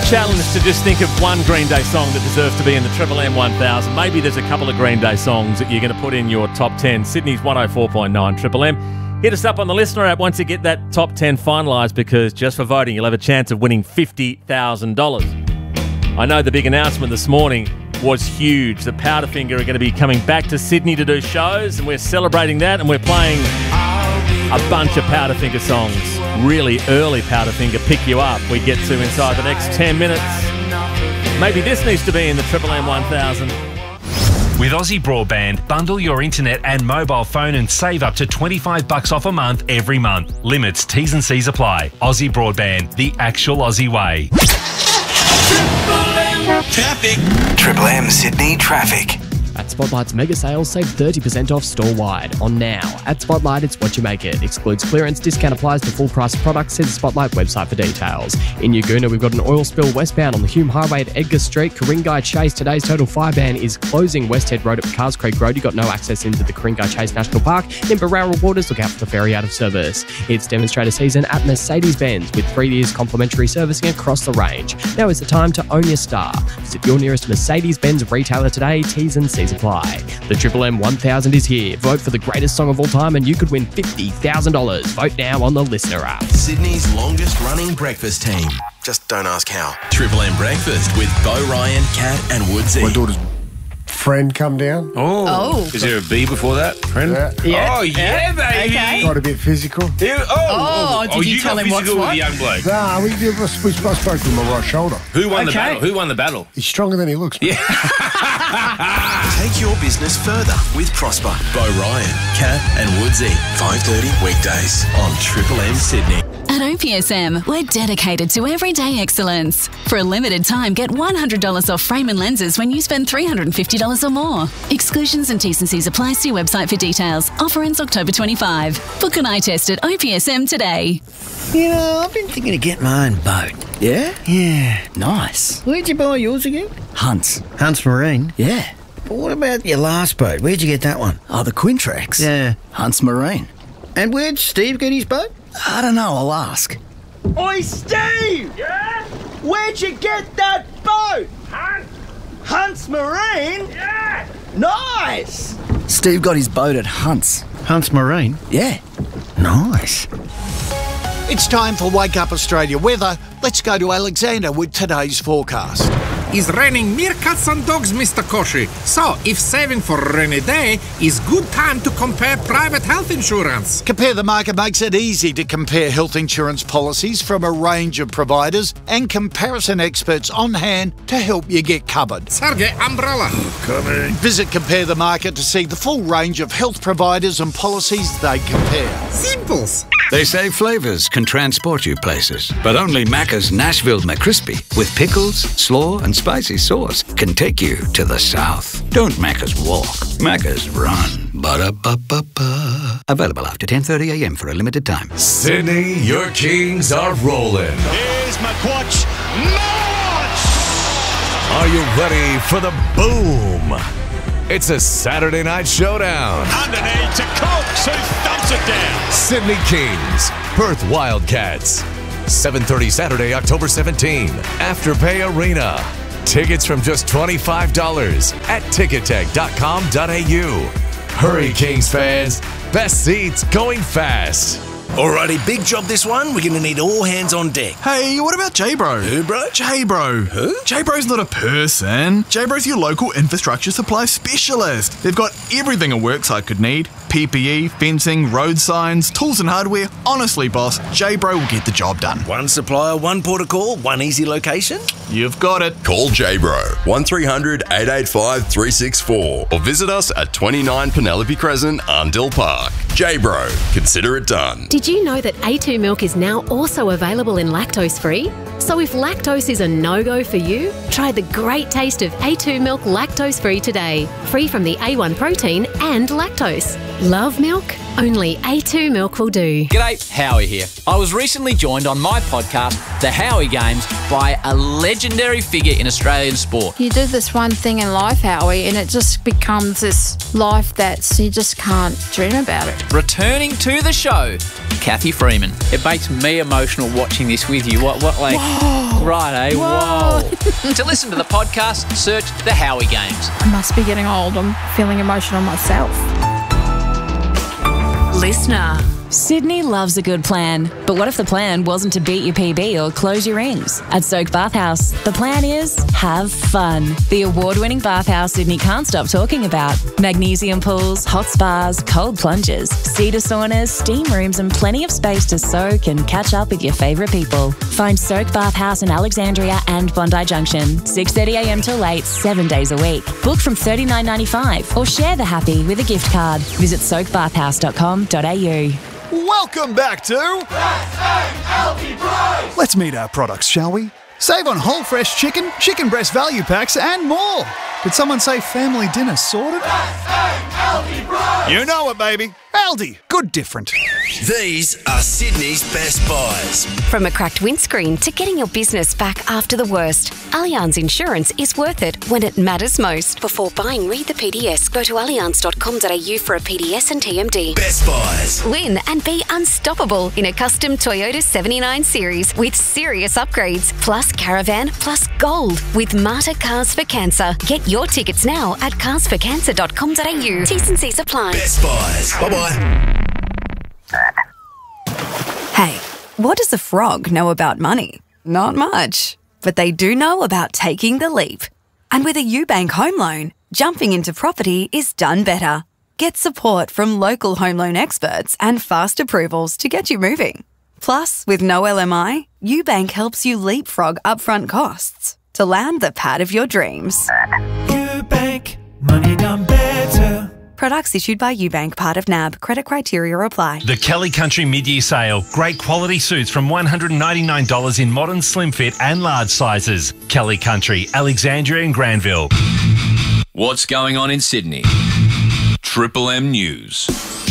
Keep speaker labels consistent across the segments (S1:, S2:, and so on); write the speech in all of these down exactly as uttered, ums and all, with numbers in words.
S1: challenge to just think of one Green Day song that deserves to be in the Triple M one thousand. Maybe there's a couple of Green Day songs that you're going to put in your top ten. Sydney's one oh four point nine Triple M. Hit us up on the listener app once you get that top ten finalised, because just for voting, you'll have a chance of winning fifty thousand dollars. I know the big announcement this morning was huge. The Powderfinger are going to be coming back to Sydney to do shows, and we're celebrating that, and we're playing a bunch of Powderfinger songs. Really early Powderfinger Pick You Up we get to inside the next ten minutes. Maybe this needs to be in the Triple M one thousand.
S2: With Aussie Broadband, bundle your internet and mobile phone and save up to twenty-five bucks off a month every month. Limits, T's and C's apply. Aussie Broadband, the actual Aussie way.
S3: Traffic. Triple M Sydney traffic.
S4: At Spotlight's mega sales, save thirty percent off store-wide. On now. At Spotlight, it's what you make it. Excludes clearance. Discount applies to full price products. See the Spotlight website for details. In Yagoona, we've got an oil spill westbound on the Hume Highway at Edgar Street. Karingai Chase. Today's total fire ban is closing Westhead Road at Cars Creek Road. You've got no access into the Karingai Chase National Park. In Barrara Waters, look out for the ferry out of service. It's demonstrator season at Mercedes-Benz with three years complimentary servicing across the range. Now is the time to own your star. Visit your nearest Mercedes-Benz retailer today. T's and C's apply. The Triple M one thousand is here. Vote for the greatest song of all time and you could win fifty thousand dollars. Vote now on the listener app.
S3: Sydney's longest running breakfast team. Just don't ask how. Triple M Breakfast with Bo Ryan, Kat and Woodsy.
S5: My daughter's friend come down.
S6: Oh.
S7: Oh.
S6: Is there a B before that? Friend?
S5: Yeah.
S7: Yeah.
S6: Oh, yeah, baby.
S7: Okay.
S5: Got a bit physical.
S6: Yeah, oh,
S7: Oh,
S6: oh,
S7: did you
S6: you
S7: tell
S6: got
S7: him what's
S6: physical
S7: what?
S6: with the young bloke.
S5: Nah, we, we, we spoke with my right shoulder.
S6: Who won the
S7: Okay.
S6: battle? Who won the battle?
S5: He's stronger than he looks.
S6: Yeah.
S3: Take your business further with Prosper. Bo Ryan, Kat and Woodsy. five thirty weekdays on Triple M Sydney.
S8: At O P S M, we're dedicated to everyday excellence. For a limited time, get one hundred dollars off frame and lenses when you spend three hundred fifty dollars or more. Exclusions and T's and C's apply. See website for details. Offer ends October twenty-fifth. Book an eye test at O P S M today.
S9: You know, I've been thinking of getting my own boat. Yeah? Yeah. Nice. Where'd you buy yours again? Hunts. Hunts Marine? Yeah. But what about your last boat? Where'd you get that one? Oh, the Quintrex? Yeah. Hunts Marine. And where'd Steve get his boat? I don't know. I'll ask.
S10: Oi, Steve!
S11: Yeah?
S10: Where'd you get that boat?
S11: Hunt?
S10: Hunts Marine?
S11: Yeah!
S10: Nice!
S9: Steve got his boat at Hunts. Hunts Marine? Yeah. Nice.
S12: It's time for Wake Up Australia weather. Let's go to Alexander with today's forecast.
S13: It's raining meerkats and dogs, Mister Koshi. So, if saving for a rainy day is good time to compare private health insurance.
S12: Compare the Market makes it easy to compare health insurance policies from a range of providers and comparison experts on hand to help you get covered.
S13: Sergey, umbrella.
S12: Coming. Visit Compare the Market to see the full range of health providers and policies they compare.
S13: Simples.
S14: They say flavours can transport you places, but only Macca's Nashville McCrispy with pickles, slaw and spicy sauce can take you to the south. Don't Macca's walk, Macca's run. Ba-da-ba-ba-ba. Available after ten thirty a m for a limited time.
S15: Sydney, your Kings are rolling.
S16: Here's McQuatch. March!
S15: Are you ready for the boom? It's a Saturday night showdown.
S16: Underneath to Cox, who thumps it down.
S15: Sydney Kings, Perth Wildcats. seven thirty Saturday, October seventeenth. Afterpay Arena. Tickets from just twenty-five dollars at tickettech dot com dot a u. Hurry, Kings fans. Best seats going fast.
S3: Alrighty, big job this one. We're going to need all hands on deck.
S17: Hey, what about J-Bro?
S3: Who, bro?
S17: J-Bro.
S3: Who?
S17: J-Bro's not a person. J-Bro's your local infrastructure supply specialist. They've got everything a worksite could need. P P E, fencing, road signs, tools and hardware. Honestly, boss, J-Bro will get the job done.
S3: One supplier, one port of call, one easy location.
S17: You've got it.
S18: Call J-Bro, one three hundred, eight eight five, three six four or visit us at twenty-nine Penelope Crescent, Arndell Park. J-Bro, consider it done.
S19: Did you know that A two milk is now also available in lactose-free? So if lactose is a no-go for you, try the great taste of A two milk lactose-free today. Free from the A one protein and lactose. Love milk? Only A two milk will do.
S20: G'day, Howie here. I was recently joined on my podcast, The Howie Games, by a legendary figure in Australian sport.
S2: You do this one thing in life, Howie, and it just becomes this life that's, you just can't dream about it.
S20: Returning to the show, Kathy Freeman. It makes me emotional watching this with you. What, what, like,
S2: Whoa.
S20: right, eh? Whoa. To listen to the podcast, search The Howie Games.
S7: I must be getting old. I'm feeling emotional myself.
S8: Listener. Sydney loves a good plan, but what if the plan wasn't to beat your P B or close your rings? At Soak Bathhouse, the plan is have fun. The award-winning bathhouse Sydney can't stop talking about. Magnesium pools, hot spas, cold plunges, cedar saunas, steam rooms and plenty of space to soak and catch up with your favourite people. Find Soak Bathhouse in Alexandria and Bondi Junction, six thirty a m till eight, seven days a week. Book from thirty-nine ninety-five or share the happy with a gift card. Visit soak bathhouse dot com dot a u.
S11: Welcome back to Let's meet our products, shall we? Save on whole fresh chicken, chicken breast value packs and more. Did someone say family dinner sorted? You know it, baby. Aldi, good different.
S3: These are Sydney's best buys.
S21: From a cracked windscreen to getting your business back after the worst, Allianz Insurance is worth it when it matters most. Before buying, read the P D S. Go to allianz dot com dot a u for a P D S and T M D.
S3: Best buys.
S21: Win and be unstoppable in a custom Toyota seventy-nine series with serious upgrades, plus caravan, plus gold with Marta Cars for Cancer. Get your tickets now at cars for cancer dot com dot a u. T's and C's apply.
S3: Best buys. Bye-bye.
S22: Hey, what does a frog know about money? Not much. But they do know about taking the leap. And with a UBank home loan, jumping into property is done better. Get support from local home loan experts and fast approvals to get you moving. Plus, with no L M I, UBank helps you leapfrog upfront costs to land the pad of your dreams.
S23: UBank, money done better.
S22: Products issued by UBank, part of N A B. Credit criteria apply.
S2: The Kelly Country mid-year sale. Great quality suits from one hundred ninety-nine dollars in modern slim fit and large sizes. Kelly Country, Alexandria and Granville.
S24: What's going on in Sydney? Triple M News.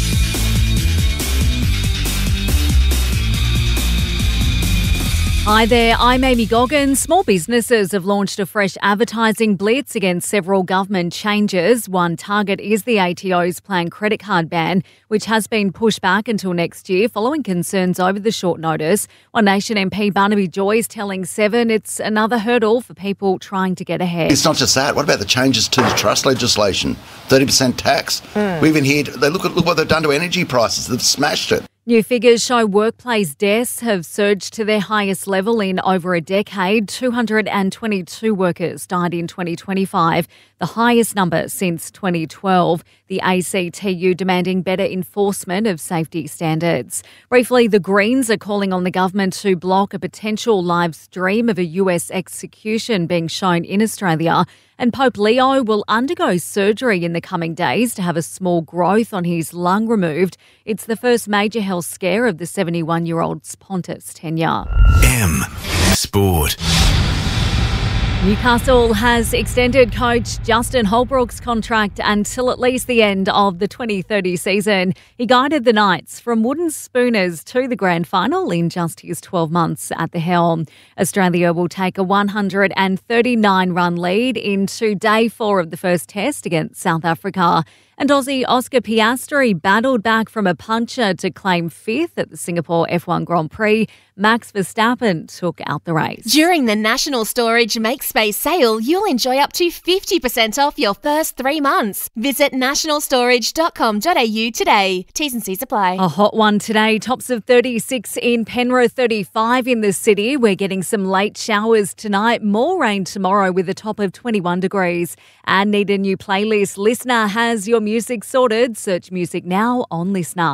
S25: Hi there, I'm Amy Goggins. Small businesses have launched a fresh advertising blitz against several government changes. One target is the A T O's planned credit card ban, which has been pushed back until next year following concerns over the short notice. One Nation M P Barnaby Joy is telling Seven it's another hurdle for people trying to get ahead.
S26: It's not just that. What about the changes to the trust legislation? thirty percent tax. Mm. We even heard, they look at look what they've done to energy prices. They've smashed it.
S25: New figures show workplace deaths have surged to their highest level in over a decade. two hundred twenty-two workers died in twenty twenty-five, the highest number since twenty twelve. The A C T U demanding better enforcement of safety standards. Briefly, the Greens are calling on the government to block a potential live stream of a U S execution being shown in Australia. And Pope Leo will undergo surgery in the coming days to have a small growth on his lung removed. It's the first major health scare of the seventy-one-year-old's Pontiff's tenure.
S3: M Sport.
S25: Newcastle has extended coach Justin Holbrook's contract until at least the end of the twenty thirty season. He guided the Knights from wooden spooners to the grand final in just his twelve months at the helm. Australia will take a one hundred thirty-nine run lead into day four of the first test against South Africa. And Aussie Oscar Piastri battled back from a puncture to claim fifth at the Singapore F one Grand Prix. Max Verstappen took out the race.
S27: During the National Storage Make Space sale, you'll enjoy up to fifty percent off your first three months. Visit national storage dot com dot a u today. T's and C's apply.
S25: A hot one today. Tops of thirty-six in Penrith, thirty-five in the city. We're getting some late showers tonight. More rain tomorrow with a top of twenty-one degrees. And need a new playlist? Listener has your music sorted. Search music now on Listener.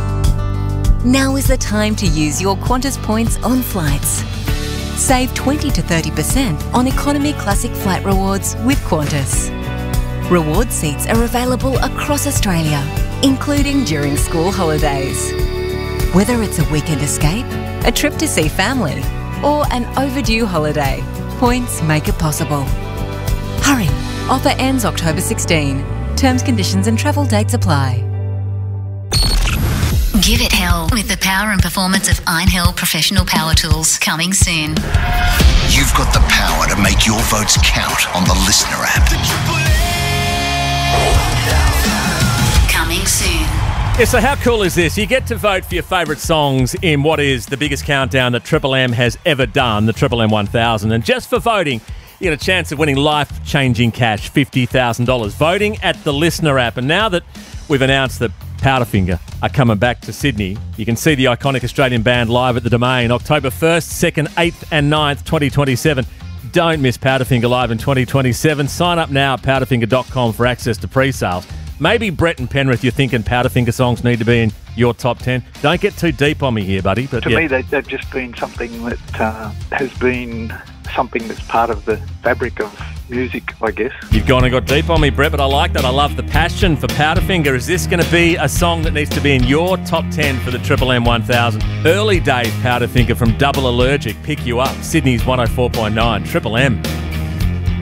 S28: Now is the time to use your Qantas points on flights. Save twenty to thirty percent on Economy Classic Flight Rewards with Qantas. Reward seats are available across Australia, including during school holidays. Whether it's a weekend escape, a trip to see family, or an overdue holiday, points make it possible. Hurry! Offer ends October sixteenth. Terms, conditions and travel dates apply.
S8: Give it hell with the power and performance of Einhell Professional Power Tools. Coming soon.
S3: You've got the power to make your votes count on the Listener app.
S8: Coming soon.
S1: Yeah, so how cool is this? You get to vote for your favourite songs in what is the biggest countdown that Triple M has ever done, the Triple M one thousand. And just for voting, you get a chance of winning life-changing cash, fifty thousand dollars. Voting at the Listener app. And now that we've announced that Powderfinger are coming back to Sydney, you can see the iconic Australian band live at the Domain, October first, second, eighth and ninth, twenty twenty-seven. Don't miss Powderfinger live in twenty twenty-seven. Sign up now at powderfinger dot com for access to pre-sales. Maybe Brett and Penrith, you're thinking Powderfinger songs need to be in your top ten. Don't get too deep on me here, buddy. But
S4: to
S1: yeah.
S4: me, they, they've just been something that uh, has been something that's part of the fabric of music, I guess.
S1: You've gone and got deep on me, Brett, but I like that. I love the passion for Powderfinger. Is this going to be a song that needs to be in your top ten for the Triple M one thousand? Early days Powderfinger from Double Allergic, Pick You Up, Sydney's one oh four point nine, Triple M.